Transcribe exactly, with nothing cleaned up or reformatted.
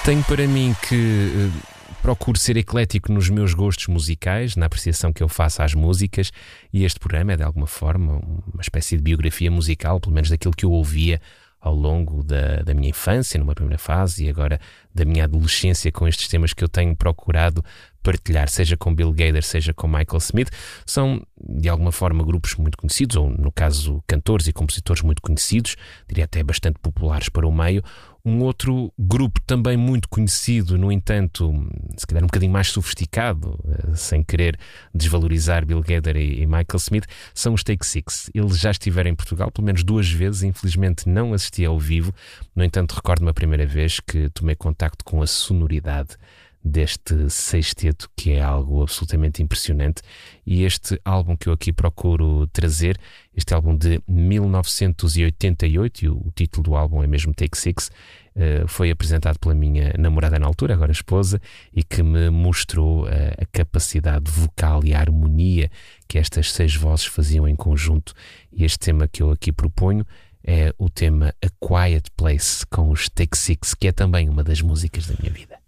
Tenho para mim que uh, procuro ser eclético nos meus gostos musicais, na apreciação que eu faço às músicas, e este programa é de alguma forma uma espécie de biografia musical, pelo menos daquilo que eu ouvia ao longo da, da minha infância, numa primeira fase, e agora da minha adolescência, com estes temas que eu tenho procurado partilhar, seja com Bill Gaither, seja com Michael Smith. São, de alguma forma, grupos muito conhecidos, ou, no caso, cantores e compositores muito conhecidos, diria até bastante populares para o meio. Um outro grupo também muito conhecido, no entanto, se calhar um bocadinho mais sofisticado, sem querer desvalorizar Bill Gaither e Michael Smith, são os Take Six. Eles já estiveram em Portugal pelo menos duas vezes, infelizmente não assisti ao vivo. No entanto, recordo-me a primeira vez que tomei contacto com a sonoridade deste sexteto, que é algo absolutamente impressionante. E este álbum que eu aqui procuro trazer, este álbum de mil novecentos e oitenta e oito, e o título do álbum é mesmo Take Six, foi apresentado pela minha namorada na altura, agora esposa, e que me mostrou a capacidade vocal e a harmonia que estas seis vozes faziam em conjunto. E este tema que eu aqui proponho é o tema A Quiet Place, com os Take Six, que é também uma das músicas da minha vida.